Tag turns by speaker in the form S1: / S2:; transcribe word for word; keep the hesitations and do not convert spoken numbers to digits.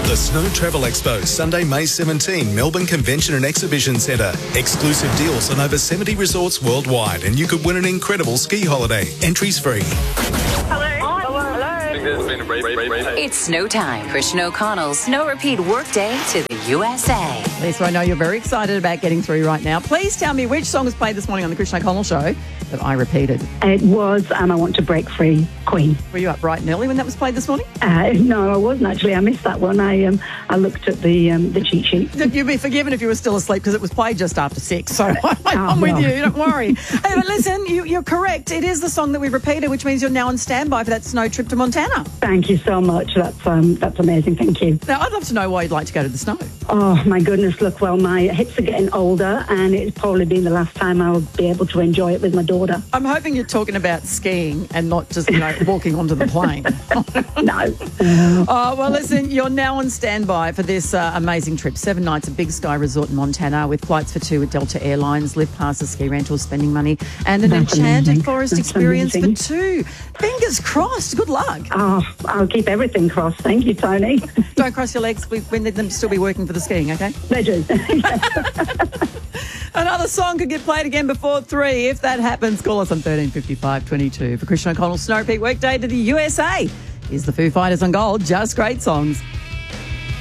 S1: The Snow Travel Expo, Sunday, May seventeenth, Melbourne Convention and Exhibition Centre. Exclusive deals on over seventy resorts worldwide, and you could win an incredible ski holiday. Entries free.
S2: Hello.
S3: It's snow time for Sinead O'Connell's Snow Repeat Workday to the U S A.
S4: Lisa, I know you're very excited about getting through right now. Please tell me which song was played this morning on the Christian O'Connell Show that I repeated.
S2: It was um, I Want to Break Free, Queen.
S4: Were you up bright and early when that was played this morning?
S2: Uh, no, I wasn't actually. I missed that one. I um, I looked at the um, the cheat sheet.
S4: You'd be forgiven if you were still asleep because it was played just after six. So I'm
S2: Oh,
S4: with
S2: no.
S4: you. Don't worry. Hey, but listen, you, you're correct. It is the song that we repeated, which means you're now on standby for that snow trip to Montana.
S2: Thank you so much. That's um, that's amazing. Thank you.
S4: Now, I'd love to know why you'd like to go to the snow.
S2: Oh my goodness! Look, well, my hips are getting older, and it's probably been the last time I'll be able to enjoy it with my daughter.
S4: I'm hoping you're talking about skiing and not just, you know, walking onto the plane.
S2: No.
S4: Oh, well, listen, you're now on standby for this uh, amazing trip. Seven nights at Big Sky Resort in Montana with flights for two with Delta Airlines, lift passes, ski rentals, spending money, and an
S2: That's
S4: enchanted
S2: amazing.
S4: forest
S2: That's
S4: experience
S2: amazing.
S4: for two. Fingers crossed. Good luck.
S2: Oh, I'll keep everything crossed. Thank you, Tony.
S4: Don't cross your legs. We, we need them to still be working for the skiing, okay?
S2: They do.
S4: Another song could get played again before three. If that happens, call us on thirteen fifty-five twenty-two. For Christian O'Connell's Snow Repeat Workday to the U S A. Here's the Foo Fighters on Gold. Just great songs.